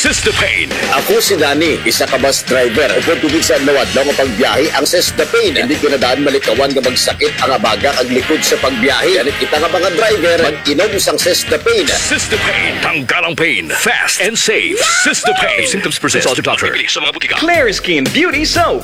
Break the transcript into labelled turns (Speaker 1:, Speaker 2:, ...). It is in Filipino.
Speaker 1: Sistapain.
Speaker 2: Ako si Danny, isa ka bus driver. Upod tubig sa nawad daw nga pagbiyahe ang Sistapain. Hindi ko na daan malikawan nga magsakit ang abaga ang likod sa pagbiyahe. Ganit kita nga mga driver, mag-inom isang Sistapain.
Speaker 1: Sistapain. Tanggal ang pain. Fast and safe. Sistapain. If symptoms persist, consult your doctor. Sa mga butika.
Speaker 3: Clear Skin Beauty Soap.